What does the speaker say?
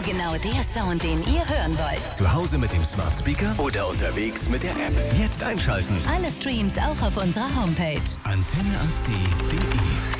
Genau der Sound, den ihr hören wollt. Zu Hause mit dem Smart Speaker oder unterwegs mit der App. Jetzt einschalten. Alle Streams auch auf unserer Homepage. AntenneAC.de